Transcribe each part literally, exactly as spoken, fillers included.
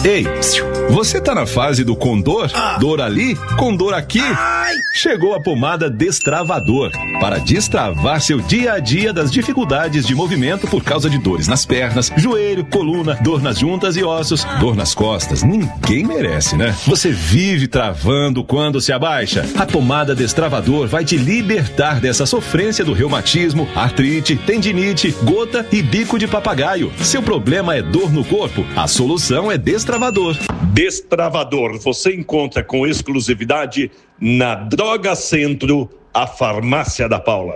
Ei, você tá na fase do condor? Ah. Dor ali, condor aqui? Ai. Chegou a pomada Destravador para destravar seu dia a dia das dificuldades de movimento por causa de dores nas pernas, joelho, coluna, dor nas juntas e ossos, dor nas costas. Ninguém merece, né? Você vive travando quando se abaixa. A pomada Destravador vai te libertar dessa sofrência do reumatismo, artrite, tendinite, gota e bico de papagaio. Seu problema é dor no corpo? A solução é Destravador. Destravador, você encontra com exclusividade na Droga Centro, a farmácia da Paula.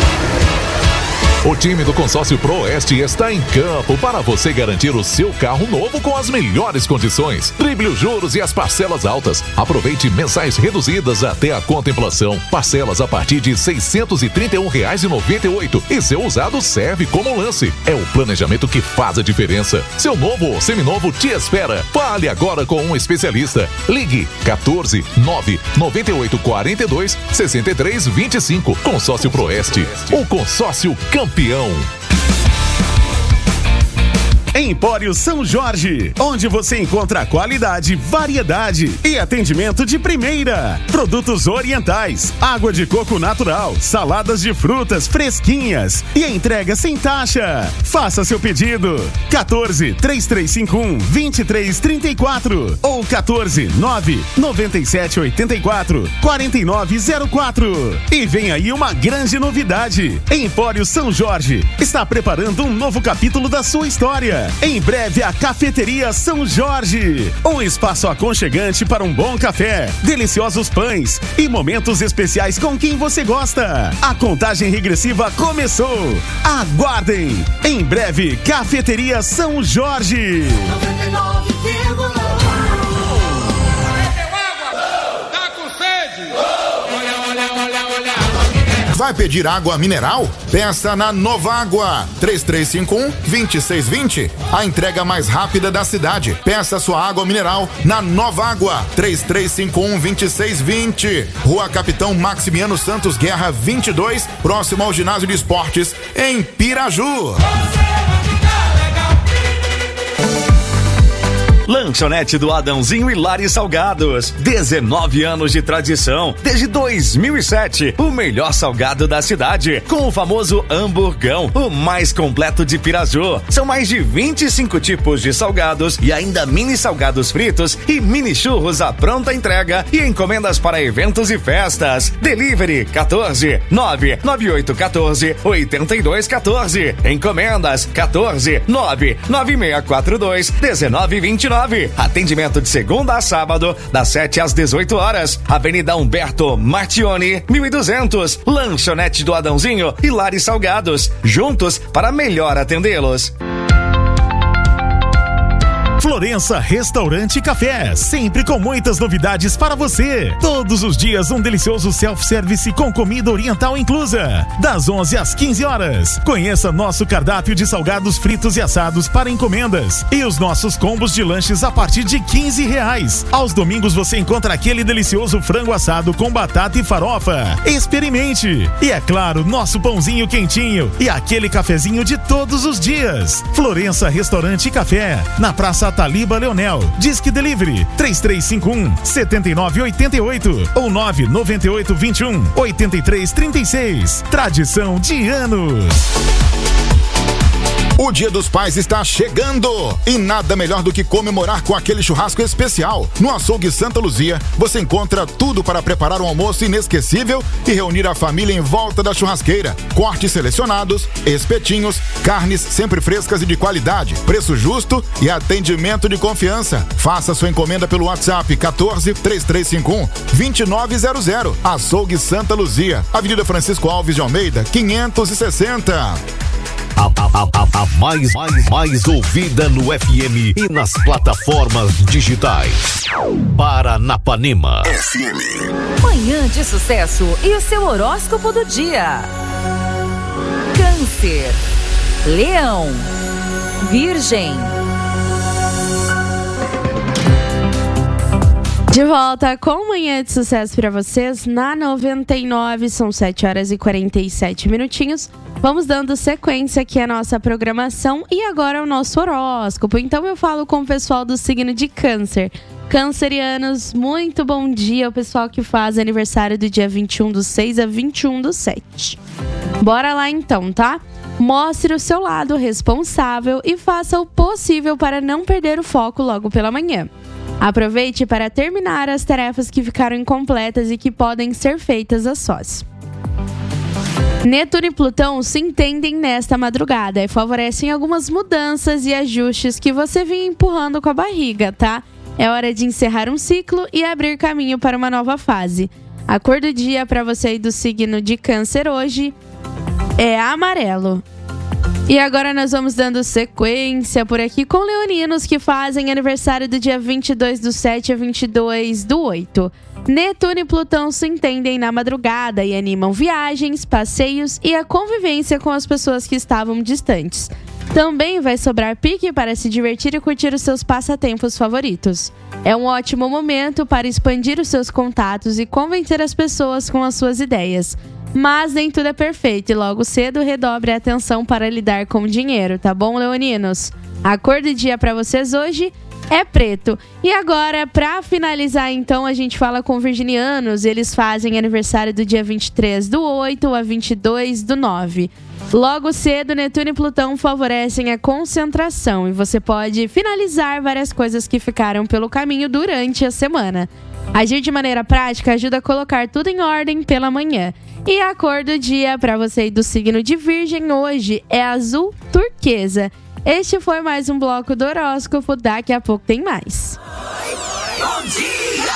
O time do Consórcio Proeste está em campo para você garantir o seu carro novo com as melhores condições. Drible os juros e as parcelas altas. Aproveite mensais reduzidas até a contemplação. Parcelas a partir de seiscentos e trinta e um reais e noventa e oito centavos. E seu usado serve como lance. É o planejamento que faz a diferença. Seu novo ou seminovo te espera. Fale agora com um especialista. Ligue quatorze, nove, noventa e oito, quarenta e dois, sessenta e três, vinte e cinco. Consórcio Proeste. O consórcio campeão. Empório São Jorge, onde você encontra qualidade, variedade e atendimento de primeira. Produtos orientais, água de coco natural, saladas de frutas fresquinhas e entrega sem taxa. Faça seu pedido. quatorze, três três cinco um, vinte e três trinta e quatro ou quatorze, nove, noventa e sete, oitenta e quatro, quarenta e nove zero quatro. E vem aí uma grande novidade. Empório São Jorge está preparando um novo capítulo da sua história. Em breve, a Cafeteria São Jorge. Um espaço aconchegante para um bom café, deliciosos pães e momentos especiais com quem você gosta. A contagem regressiva começou. Aguardem. Em breve, Cafeteria São Jorge. noventa e nove vírgula um. Tá com sede? Olha, olha, olha, olha. Vai pedir água mineral? Peça na Novágua. três três cinco um, dois seis dois zero. A entrega mais rápida da cidade. Peça sua água mineral na Novágua. três três cinco um, dois seis dois zero. Rua Capitão Maximiano Santos Guerra vinte e dois, próximo ao Ginásio de Esportes, em Piraju. Lanchonete do Adãozinho e Lares Salgados. dezenove anos de tradição. Desde dois mil e sete, o melhor salgado da cidade. Com o famoso hamburgão, o mais completo de Piraju. São mais de vinte e cinco tipos de salgados e ainda mini salgados fritos e mini churros à pronta entrega e encomendas para eventos e festas. Delivery quatorze, nove nove oito um quatro, oito dois um quatro. Encomendas quatorze, nove nove seis quatro dois, um nove dois nove. Atendimento de segunda a sábado, das sete às dezoito horas. Avenida Humberto Martioni, mil e duzentos. Lanchonete do Adãozinho e Lares Salgados. Juntos para melhor atendê-los. Florença Restaurante e Café, sempre com muitas novidades para você. Todos os dias um delicioso self-service com comida oriental inclusa, das onze às quinze horas. Conheça nosso cardápio de salgados fritos e assados para encomendas e os nossos combos de lanches a partir de quinze reais. Aos domingos você encontra aquele delicioso frango assado com batata e farofa. Experimente! E é claro, nosso pãozinho quentinho e aquele cafezinho de todos os dias. Florença Restaurante e Café, na Praça Taliba Leonel. Disque Delivery três três cinco um, sete nove oito oito ou nove nove oito dois um, oito três três seis. Tradição de anos. O Dia dos Pais está chegando e nada melhor do que comemorar com aquele churrasco especial. No Açougue Santa Luzia, você encontra tudo para preparar um almoço inesquecível e reunir a família em volta da churrasqueira. Cortes selecionados, espetinhos, carnes sempre frescas e de qualidade, preço justo e atendimento de confiança. Faça sua encomenda pelo WhatsApp quatorze, três três cinco um, dois nove zero zero. Açougue Santa Luzia, Avenida Francisco Alves de Almeida, quinhentos e sessenta. A, a, a, a mais, mais, mais ouvida no F M e nas plataformas digitais. Paranapanema F M. Manhã de sucesso e o seu horóscopo do dia. Câncer, Leão, Virgem. De volta com Manhã de Sucesso para vocês na noventa e nove, são sete horas e quarenta e sete minutinhos. Vamos dando sequência aqui à nossa programação e agora o nosso horóscopo. Então eu falo com o pessoal do signo de Câncer. Cancerianos, muito bom dia ao pessoal que faz aniversário do dia vinte e um do seis a vinte e um do sete. Bora lá então, tá? Mostre o seu lado responsável e faça o possível para não perder o foco logo pela manhã. Aproveite para terminar as tarefas que ficaram incompletas e que podem ser feitas a sós. Netuno e Plutão se entendem nesta madrugada e favorecem algumas mudanças e ajustes que você vinha empurrando com a barriga, tá? É hora de encerrar um ciclo e abrir caminho para uma nova fase. A cor do dia para você aí do signo de Câncer hoje é amarelo. E agora nós vamos dando sequência por aqui com leoninos que fazem aniversário do dia vinte e dois do sete a vinte e dois do oito. Netuno e Plutão se entendem na madrugada e animam viagens, passeios e a convivência com as pessoas que estavam distantes. Também vai sobrar pique para se divertir e curtir os seus passatempos favoritos. É um ótimo momento para expandir os seus contatos e convencer as pessoas com as suas ideias. Mas nem tudo é perfeito e logo cedo redobre a atenção para lidar com o dinheiro, tá bom, leoninos? A cor do dia para vocês hoje é preto. E agora, para finalizar, então, a gente fala com virginianos. Eles fazem aniversário do dia vinte e três do oito a vinte e dois do nove. Logo cedo, Netuno e Plutão favorecem a concentração e você pode finalizar várias coisas que ficaram pelo caminho durante a semana. Agir de maneira prática ajuda a colocar tudo em ordem pela manhã. E a cor do dia para você do signo de Virgem hoje é azul turquesa. Este foi mais um bloco do horóscopo. Daqui a pouco tem mais. Bom dia!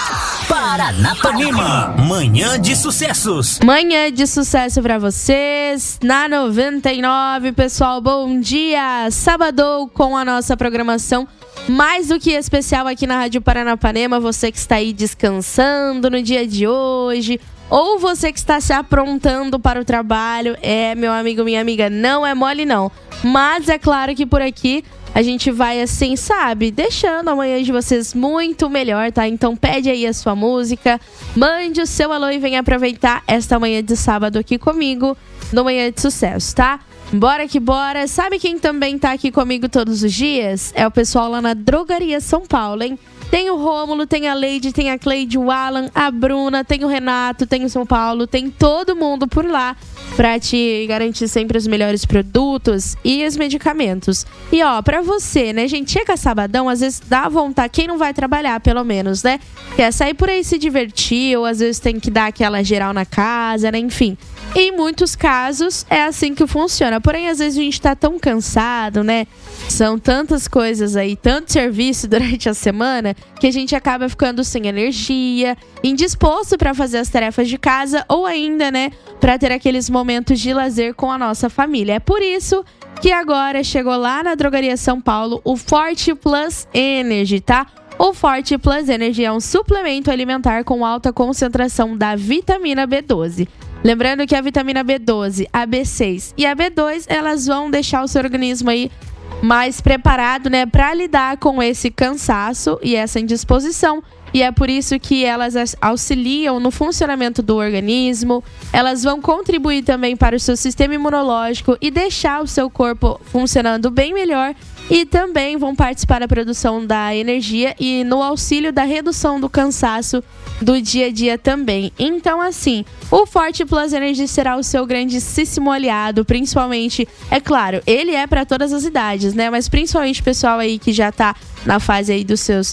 Paranapanema, manhã de sucessos. Manhã de sucesso pra vocês na noventa e nove, pessoal. Bom dia! Sabadou com a nossa programação mais do que especial aqui na Rádio Paranapanema. Você que está aí descansando no dia de hoje, ou você que está se aprontando para o trabalho. É, meu amigo, minha amiga, não é mole não. Mas é claro que por aqui a gente vai assim, sabe, deixando a manhã de vocês muito melhor, tá? Então pede aí a sua música, mande o seu alô e venha aproveitar esta manhã de sábado aqui comigo no Manhã de Sucesso, tá? Bora que bora. Sabe quem também tá aqui comigo todos os dias? É o pessoal lá na Drogaria São Paulo, hein? Tem o Rômulo, tem a Leide, tem a Cleide, o Alan, a Bruna, tem o Renato, tem o São Paulo, tem todo mundo por lá pra te garantir sempre os melhores produtos e os medicamentos. E ó, pra você, né, gente, chega sabadão, às vezes dá vontade, quem não vai trabalhar pelo menos, né? Quer sair por aí se divertir, ou às vezes tem que dar aquela geral na casa, né, enfim. Em muitos casos é assim que funciona, porém às vezes a gente tá tão cansado, né? São tantas coisas aí, tanto serviço durante a semana, que a gente acaba ficando sem energia, indisposto para fazer as tarefas de casa ou ainda, né, para ter aqueles momentos de lazer com a nossa família. É por isso que agora chegou lá na Drogaria São Paulo o Forte Plus Energy, tá? O Forte Plus Energy é um suplemento alimentar com alta concentração da vitamina B doze. Lembrando que a vitamina B doze, a B seis e a B dois, elas vão deixar o seu organismo aí mais preparado, né, para lidar com esse cansaço e essa indisposição. E é por isso que elas auxiliam no funcionamento do organismo. Elas vão contribuir também para o seu sistema imunológico e deixar o seu corpo funcionando bem melhor. E também vão participar da produção da energia e no auxílio da redução do cansaço do dia a dia também. Então, assim, o Forte Plus Energy será o seu grandíssimo aliado, principalmente, é claro, ele é para todas as idades, né? Mas principalmente o pessoal aí que já tá na fase aí dos seus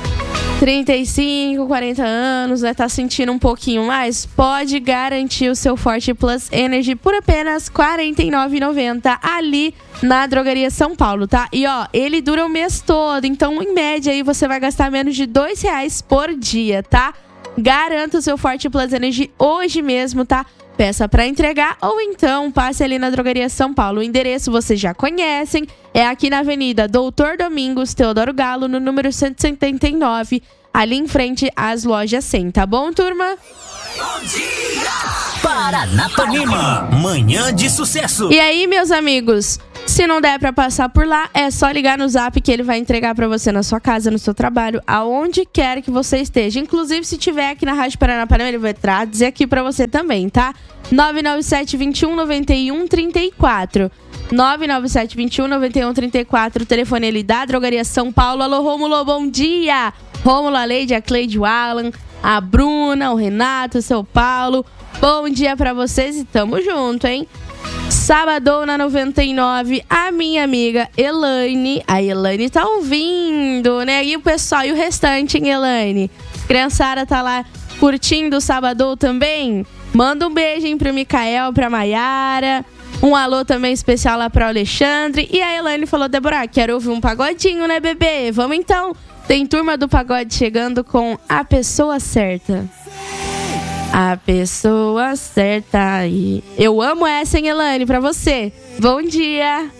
trinta e cinco, quarenta anos, né? Tá sentindo um pouquinho mais? Pode garantir o seu Forte Plus Energy por apenas quarenta e nove reais e noventa centavos ali na Drogaria São Paulo, tá? E ó, ele dura o mês todo, então em média aí você vai gastar menos de dois reais por dia, tá? Garanta o seu Forte Plus Energy hoje mesmo, tá? Peça para entregar ou então passe ali na Drogaria São Paulo. O endereço vocês já conhecem, é aqui na Avenida Doutor Domingos Teodoro Galo, no número cento e setenta e nove, ali em frente às lojas cem, tá bom, turma? Bom dia! Paranapanema, manhã de sucesso. E aí, meus amigos, Se não der pra passar por lá, é só ligar no Zap que ele vai entregar pra você na sua casa, no seu trabalho, aonde quer que você esteja. Inclusive, se tiver aqui na Rádio Paranapanema, ele vai trazer aqui pra você também, tá? nove nove sete, vinte e um, noventa e um, trinta e quatro. nove nove sete, vinte e um, noventa e um, trinta e quatro. O telefone ele da Drogaria São Paulo. Alô, Rômulo, bom dia! Rômulo, a Leide, a Cleide, o Alan, a Bruna, o Renato, o seu Paulo. Bom dia pra vocês e tamo junto, hein? Sábado na noventa e nove, a minha amiga Elaine. A Elaine tá ouvindo, né? E o pessoal, e o restante, hein, Elaine? Criançada tá lá curtindo o Sábado também? Manda um beijo, hein, pro Micael, pra Maiara. Um alô também especial lá pro Alexandre. E a Elaine falou, Débora, quero ouvir um pagodinho, né, bebê? Vamos então. Tem Turma do Pagode chegando com A Pessoa Certa. A pessoa certa aí. Eu amo essa, hein, Elaine, pra você. Bom dia.